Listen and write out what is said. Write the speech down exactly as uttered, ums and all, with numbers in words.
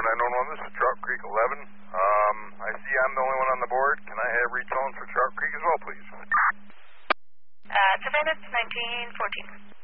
nine one one, this is Trout Creek eleven. Um, I see I'm the only one on the board. Can I have retones for Trout Creek as well, please? Uh, Savannah, nineteen fourteen.